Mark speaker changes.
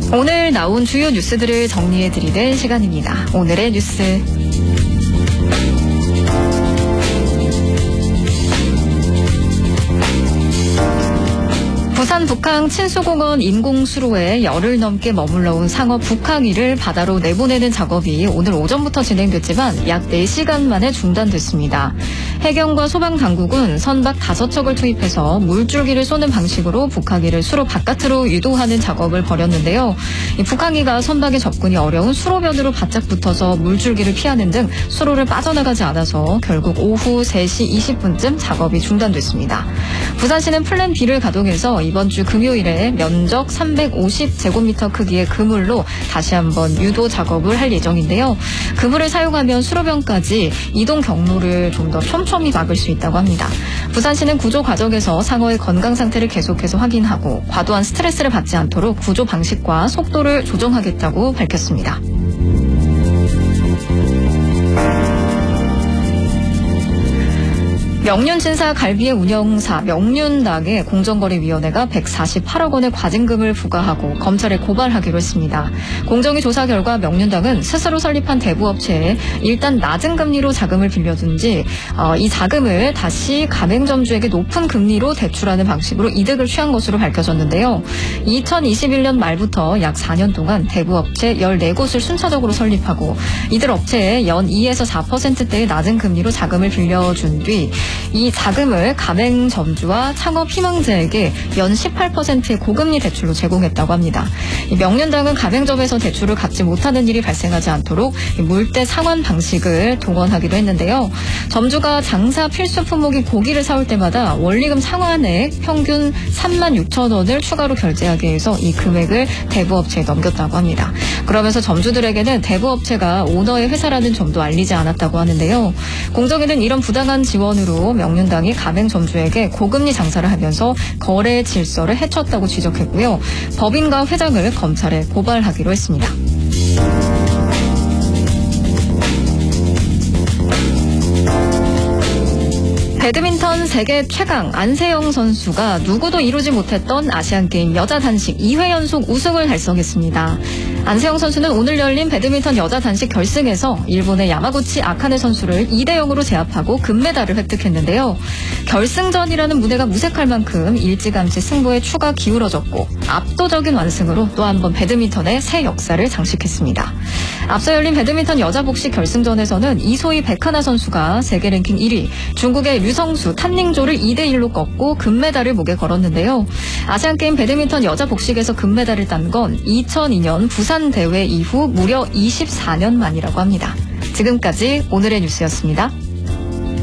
Speaker 1: 오늘 나온 주요 뉴스들을 정리해드리는 시간입니다. 오늘의 뉴스. 부산 북항 친수공원 인공수로에 열흘 넘게 머물러 온 상어 북항이를 바다로 내보내는 작업이 오늘 오전부터 진행됐지만 약 4시간 만에 중단됐습니다. 해경과 소방당국은 선박 5척을 투입해서 물줄기를 쏘는 방식으로 북항이를 수로 바깥으로 유도하는 작업을 벌였는데요. 이 북항이가 선박에 접근이 어려운 수로변으로 바짝 붙어서 물줄기를 피하는 등 수로를 빠져나가지 않아서 결국 오후 3시 20분쯤 작업이 중단됐습니다. 부산시는 플랜 B를 가동해서 이번 주 금요일에 면적 350제곱미터 크기의 그물로 다시 한번 유도 작업을 할 예정인데요. 그물을 사용하면 수로변까지 이동 경로를 좀 더 촘촘히 막을 수 있다고 합니다. 부산시는 구조 과정에서 상어의 건강 상태를 계속해서 확인하고 과도한 스트레스를 받지 않도록 구조 방식과 속도를 조정하겠다고 밝혔습니다. 명륜진사 갈비의 운영사 명륜당에 공정거래위원회가 148억 원의 과징금을 부과하고 검찰에 고발하기로 했습니다. 공정위 조사 결과 명륜당은 스스로 설립한 대부업체에 일단 낮은 금리로 자금을 빌려준 뒤 이 자금을 다시 가맹점주에게 높은 금리로 대출하는 방식으로 이득을 취한 것으로 밝혀졌는데요. 2021년 말부터 약 4년 동안 대부업체 14곳을 순차적으로 설립하고 이들 업체에 연 2에서 4%대의 낮은 금리로 자금을 빌려준 뒤 이 자금을 가맹점주와 창업희망자에게 연 18%의 고금리 대출로 제공했다고 합니다. 명륜당은 가맹점에서 대출을 갚지 못하는 일이 발생하지 않도록 물대 상환 방식을 동원하기도 했는데요. 점주가 장사 필수 품목인 고기를 사올 때마다 원리금 상환액 평균 36,000원을 추가로 결제하게 해서 이 금액을 대부업체에 넘겼다고 합니다. 그러면서 점주들에게는 대부업체가 오너의 회사라는 점도 알리지 않았다고 하는데요. 공정위는 이런 부당한 지원으로 명륜당이 가맹점주에게 고금리 장사를 하면서 거래 질서를 해쳤다고 지적했고요. 법인과 회장을 검찰에 고발하기로 했습니다. 배드민턴 세계 최강 안세영 선수가 누구도 이루지 못했던 아시안게임 여자 단식 2회 연속 우승을 달성했습니다. 안세영 선수는 오늘 열린 배드민턴 여자 단식 결승에서 일본의 야마구치 아카네 선수를 2대0으로 제압하고 금메달을 획득했는데요. 결승전이라는 무대가 무색할 만큼 일찌감치 승부에 추가 기울어졌고 압도적인 완승으로 또 한 번 배드민턴의 새 역사를 장식했습니다. 앞서 열린 배드민턴 여자 복식 결승전에서는 이소희 백하나 선수가 세계 랭킹 1위 중국의 류성수 탄닝조를 2대1로 꺾고 금메달을 목에 걸었는데요. 아시안게임 배드민턴 여자 복식에서 금메달을 딴 건 2002년 부산 대회 이후 무려 24년 만이라고 합니다. 지금까지 오늘의 뉴스였습니다.